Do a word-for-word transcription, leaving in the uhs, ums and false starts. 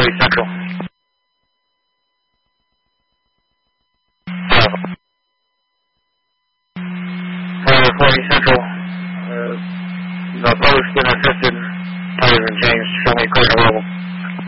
forty Central. Tower forty Central. Uh, the post been assisted. Tires been changed. Show me clear level.